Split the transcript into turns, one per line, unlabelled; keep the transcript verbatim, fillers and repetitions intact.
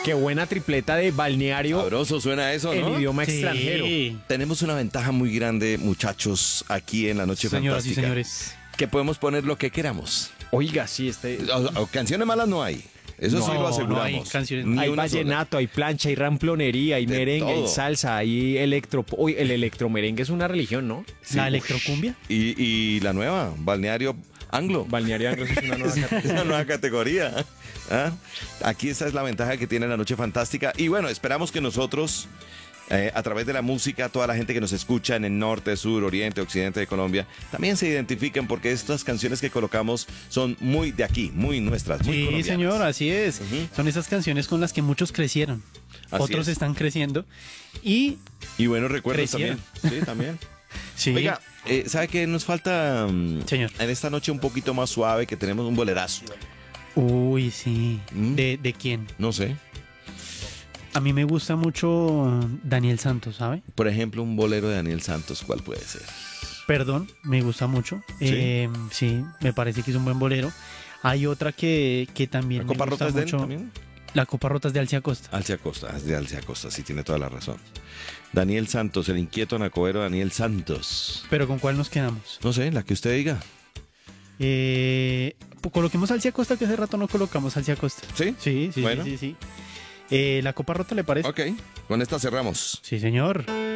Qué buena tripleta de balneario
Sabroso suena eso,
en
¿no?
idioma
Sí.
extranjero.
Tenemos una ventaja muy grande, muchachos, aquí en la Noche
Señoras y
Fantástica.
señores.
Que podemos poner lo que queramos.
Oiga, sí, este...
O- o canciones malas no hay. Eso sí
No,
lo
no
aseguramos.
hay canciones-
Ni
Hay
una sola.
vallenato, hay plancha, hay ramplonería, hay
De
merengue,
todo.
hay salsa, hay electro... Uy, el electromerengue es una religión, ¿no?
Sí.
La electrocumbia.
Y, y la nueva, Balneario Anglo.
Balneario Anglo es una nueva categoría.
Es una nueva categoría. ¿Ah? Aquí esta es la ventaja que tiene la Noche Fantástica. Y bueno, esperamos que nosotros, eh, a través de la música, toda la gente que nos escucha en el norte, sur, oriente, occidente de Colombia, también se identifiquen porque estas canciones que colocamos son muy de aquí, muy nuestras, muy
Sí,
colombianas.
señor, así es.
Ujú.
Son esas canciones con las que muchos crecieron.
Así
Otros
es.
están creciendo. Y
Y buenos recuerdos
Crecieron.
también. Sí, también.
sí,
Oiga, eh, ¿sabe qué nos falta mm,
Señor.
en esta noche un poquito más suave que tenemos un bolerazo?
uy, sí.
¿Mm?
¿De, ¿De quién?
No sé.
A mí me gusta mucho Daniel Santos, ¿sabe?
Por ejemplo, un bolero de Daniel Santos, ¿cuál puede ser?
Perdón, me gusta mucho.
¿Sí?
Eh, sí, me parece que es un buen bolero. Hay otra que, que también
¿La Copa
me gusta
Rota es de él
mucho.
también?
La Copa Rota es de Alcia Costa.
Alcia Costa, es de Alcia Costa, sí tiene toda la razón. Daniel Santos, el inquieto nacobero Daniel Santos.
Pero ¿con cuál nos quedamos?
No sé, la que usted diga.
Eh, pues coloquemos Alcia Costa, que hace rato no colocamos Alcia Costa.
¿Sí?
Sí, sí,
Bueno.
sí, sí, sí. Eh, ¿La Copa Rota le parece?
Ok, con esta cerramos.
Sí, señor.